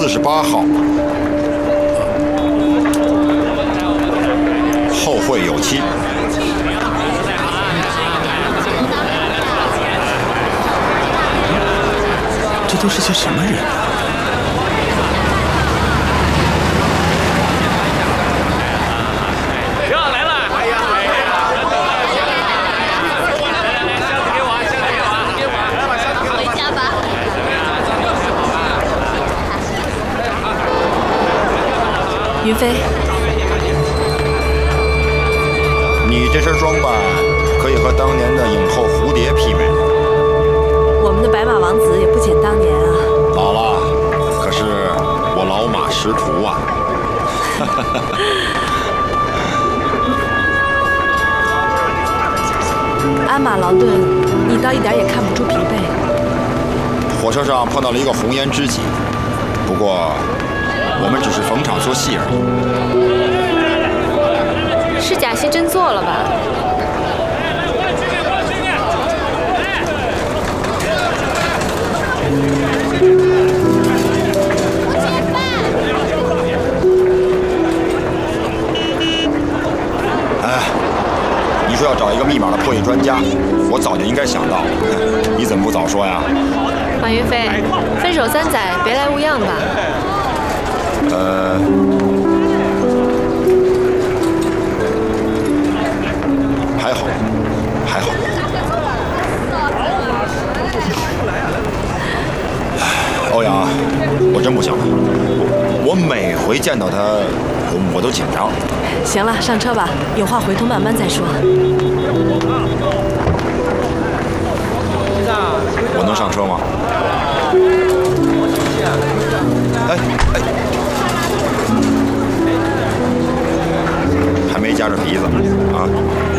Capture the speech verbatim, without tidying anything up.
四十八号，后会有期。 这都是些什么人？ 云飞， 你这身装扮可以和当年的影后蝴蝶媲美。 我们的白马王子也不减当年啊。 老了，可是我老马识途啊。 鞍马劳顿，你倒一点也看不出疲惫。 火车上碰到了一个红颜知己，不过我们只是逢场作戏而已。是假戏真做了吧？ 哎，你说要找一个密码的破译专家，我早就应该想到，你怎么不早说呀？ 马云飞，分手三载，别来无恙吧？ 呃，还好，还好。欧阳，我真不行了，我每回见到他，我都紧张。 行了，上车吧，有话回头慢慢再说。 我能上车吗？哎哎，还没夹着鼻子啊！